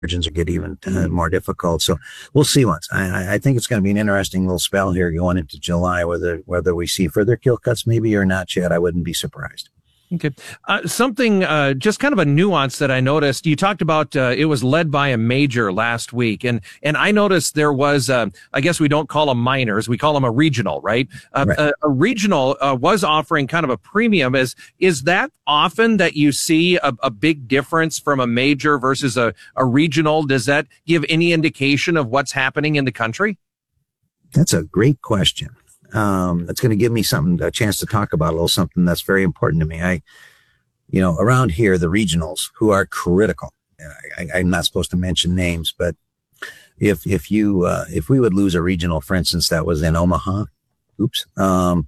margins get even more difficult. So we'll see once. I think it's going to be an interesting little spell here going into July, whether we see further kill cuts maybe or not, Chad. I wouldn't be surprised. Okay. Something, just kind of a nuance that I noticed. You talked about, it was led by a major last week. And I noticed there was, I guess we don't call them minors. We call them a regional, right? Right. A regional, was offering kind of a premium. Is that often that you see a big difference from a major versus a regional? Does that give any indication of what's happening in the country? That's a great question. That's going to give me a chance to talk about a little something that's very important to me. Around here, the regionals who are critical, I'm not supposed to mention names, but if we would lose a regional, for instance, that was in Omaha, to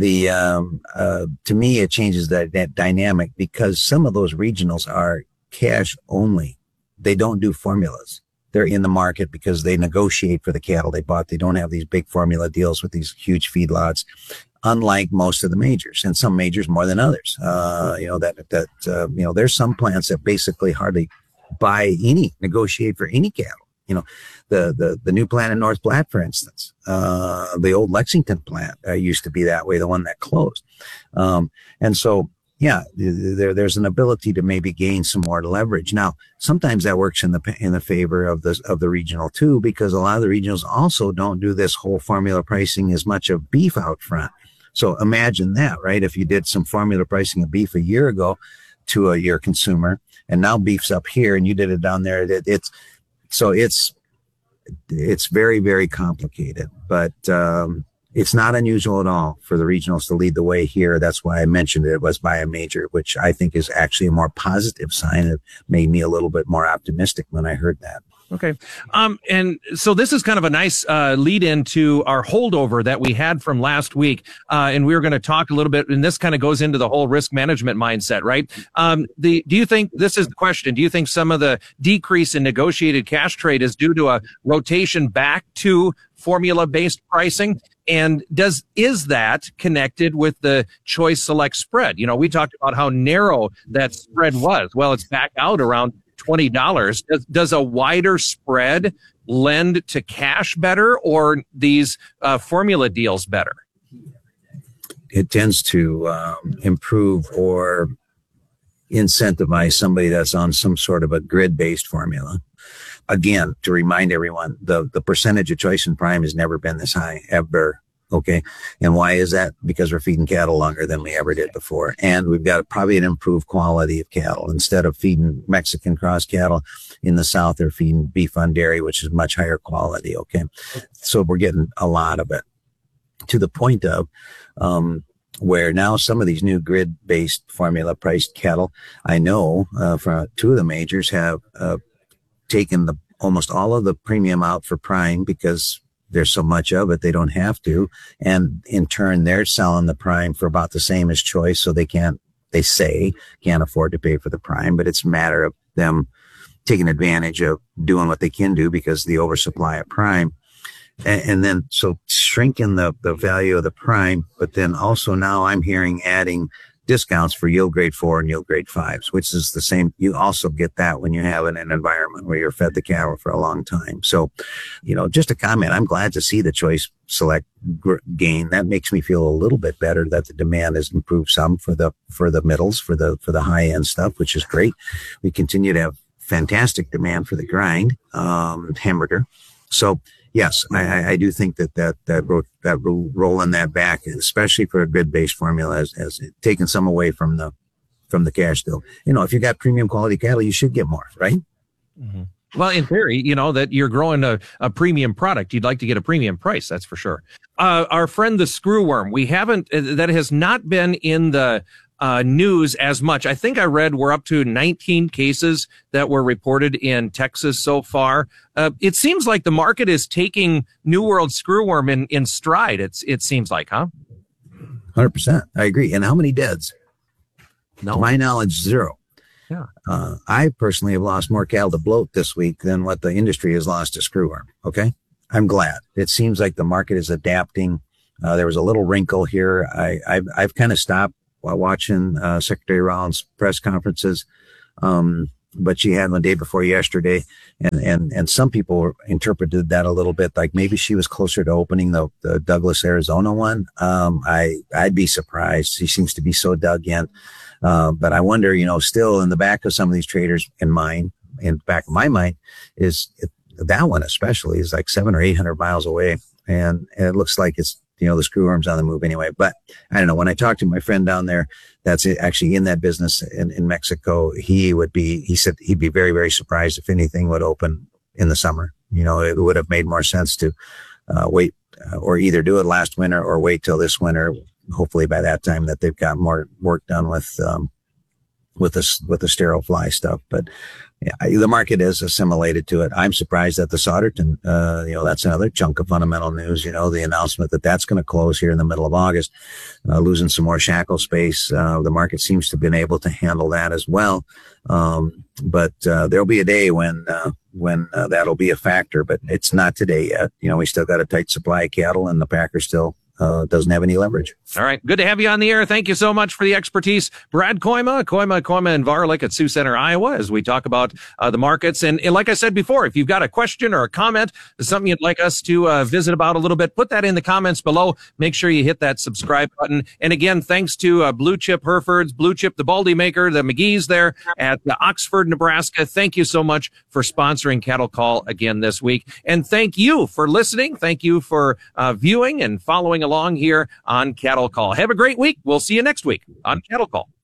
me, it changes that dynamic because some of those regionals are cash only. They don't do formulas. They're in the market because they negotiate for the cattle they bought. They don't have these big formula deals with these huge feedlots, unlike most of the majors, and some majors more than others. There's some plants that basically hardly negotiate for any cattle. The new plant in North Platte, for instance, the old Lexington plant used to be that way, the one that closed. Yeah, there's an ability to maybe gain some more leverage. Now, sometimes that works in the favor of the regional too, because a lot of the regionals also don't do this whole formula pricing as much of beef out front. So imagine that, right? If you did some formula pricing of beef a year ago to your consumer, and now beef's up here, and you did it down there, it's very, very complicated, but it's not unusual at all for the regionals to lead the way here. That's why I mentioned it was by a major, which I think is actually a more positive sign. It made me a little bit more optimistic when I heard that. Okay. And so this is kind of a nice lead into our holdover that we had from last week. And we were going to talk a little bit, and this kind of goes into the whole risk management mindset, right? Do you think, this is the question, do you think some of the decrease in negotiated cash trade is due to a rotation back to formula-based pricing? And is that connected with the Choice Select spread? We talked about how narrow that spread was. Well, it's back out around $20. Does a wider spread lend to cash better, or these formula deals better? It tends to improve or incentivize somebody that's on some sort of a grid-based formula. Again, to remind everyone, the percentage of choice and prime has never been this high, ever. Okay. And why is that? Because we're feeding cattle longer than we ever did before. And we've got probably an improved quality of cattle. Instead of feeding Mexican cross cattle in the South, they're feeding beef on dairy, which is much higher quality. Okay. So we're getting a lot of it, to the point of, where now some of these new grid-based formula priced cattle, I know, from two of the majors have, taken almost all of the premium out for prime because there's so much of it, they don't have to. And in turn, they're selling the prime for about the same as choice. So they can't afford to pay for the prime, but it's a matter of them taking advantage of doing what they can do because of the oversupply of prime. And then, so shrinking the value of the prime, but then also now I'm hearing adding discounts for yield grade 4 and yield grade 5s, which is the same. You also get that when you have it in an environment where you're fed the cattle for a long time. So, just a comment, I'm glad to see the Choice Select gain. That makes me feel a little bit better that the demand has improved some for the middles, for the high end stuff, which is great. We continue to have fantastic demand for the grind, hamburger. So, yes, I do think that rolling that back, especially for a grid-based formula, has taken some away from the cash deal. If you got premium quality cattle, you should get more, right? Mm-hmm. Well, in theory, that you're growing a premium product. You'd like to get a premium price, that's for sure. Our friend, the screwworm, that has not been in the news as much. I think I read we're up to 19 cases that were reported in Texas so far. It seems like the market is taking New World screwworm in stride. It seems like, huh? 100%. I agree. And how many deads? No. To my knowledge, 0. Yeah. I personally have lost more cattle to bloat this week than what the industry has lost to screwworm. Okay. I'm glad. It seems like the market is adapting. There was a little wrinkle here. I've kind of stopped while watching Secretary Rollins' press conferences. but she had one day before yesterday, and some people interpreted that a little bit like maybe she was closer to opening the Douglas, Arizona one. I'd be surprised. She seems to be so dug in. But I wonder, still in the back of some of these traders in the back of my mind that one especially is like 700 or 800 miles away. And it looks like it's, the screw arm's on the move anyway. But I don't know. When I talked to my friend down there, that's actually in that business in Mexico, he said he'd be very, very surprised if anything would open in the summer. It would have made more sense to wait or either do it last winter or wait till this winter. Hopefully by that time that they've got more work done with the sterile fly stuff. But yeah, the market is assimilated to it. I'm surprised that the Solderton, that's another chunk of fundamental news. The announcement that that's going to close here in the middle of August, losing some more shackle space. The market seems to have been able to handle that as well. But there'll be a day when that'll be a factor, but it's not today yet. We still got a tight supply of cattle, and the packer still doesn't have any leverage. All right. Good to have you on the air. Thank you so much for the expertise. Brad Koima and Varlick at Sioux Center, Iowa, as we talk about the markets. And like I said before, if you've got a question or a comment, something you'd like us to visit about a little bit, put that in the comments below. Make sure you hit that subscribe button. And again, thanks to Blue Chip Herefords, Blue Chip, the Baldy Maker, the McGee's there at Oxford, Nebraska. Thank you so much for sponsoring Cattle Call again this week. And thank you for listening. Thank you for viewing and following along here on Cattle Call. Have a great week. We'll see you next week on Cattle Call.